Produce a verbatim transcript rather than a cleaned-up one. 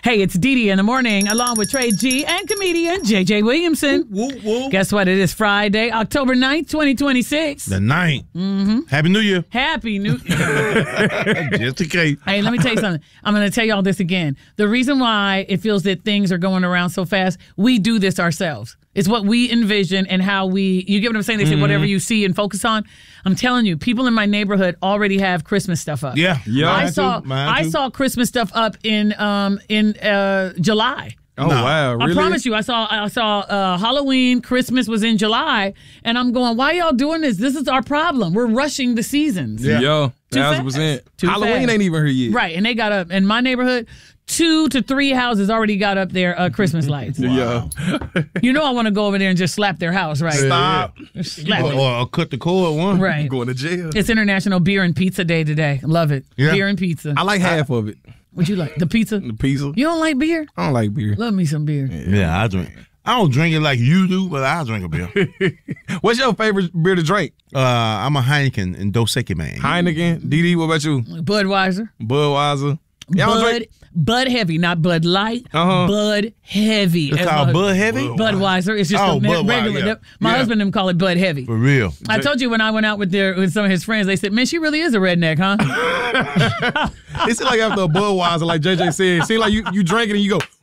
Hey, it's Dee Dee in the morning, along with Trey G and comedian J J Williamson. Woo, woo, woo. Guess what? It is Friday, October ninth, twenty twenty-six. The ninth. Mm-hmm. Happy New Year. Happy New Year. Just in case. Hey, let me tell you something. I'm going to tell you all this again. The reason why it feels that things are going around so fast, we do this ourselves. It's what we envision and how we, you get what I'm saying? They say mm-hmm. whatever you see and focus on. I'm telling you, people in my neighborhood already have Christmas stuff up. Yeah. Yeah. I Mine saw too. Mine I too. saw Christmas stuff up in um in uh July. Oh, No. wow. Really? I promise you, I saw I saw uh, Halloween, Christmas was in July, and I'm going, why y'all doing this? This is our problem. We're rushing the seasons. Yeah. Yo, Too thousand percent. fast. Too Halloween fast. ain't even here yet. Right, and they got up, in my neighborhood, two to three houses already got up their uh, Christmas lights. Yeah. You know I want to go over there and just slap their house, right? Stop. Slap Or, it. or, or cut the cord one. Right. Going to jail. It's International Beer and Pizza Day today. Love it. Yeah. Beer and pizza. I like half of it. What you like? The pizza? The pizza. You don't like beer? I don't like beer. Love me some beer. Yeah, I drink. I don't drink it like you do, but I drink a beer. What's your favorite beer to drink? uh, I'm a Heineken and Dos Equis man. Heineken. D D, what about you? Budweiser. Budweiser. Y'all Bud, drink? Bud Heavy, not Bud Light. Uh-huh. Bud Heavy. It's As called my- Bud Heavy? Budweiser. It's just Oh, a Budweiser, regular. yeah. My Yeah. husband and them call it Bud Heavy. For real. I told you when I went out with their with some of his friends, they said, "Man, she really is a redneck, huh?" It seems like after a Budweiser, like J J said, it seems like you, you drink it and you go,